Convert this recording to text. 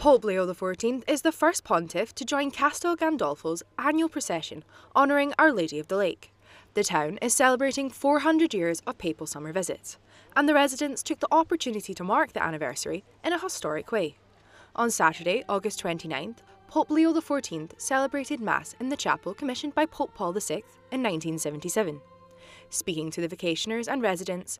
Pope Leo XIV is the first pontiff to join Castel Gandolfo's annual procession honouring Our Lady of the Lake. The town is celebrating 400 years of papal summer visits, and the residents took the opportunity to mark the anniversary in a historic way. On Saturday, August 29th, Pope Leo XIV celebrated Mass in the chapel commissioned by Pope Paul VI in 1977. Speaking to the vacationers and residents,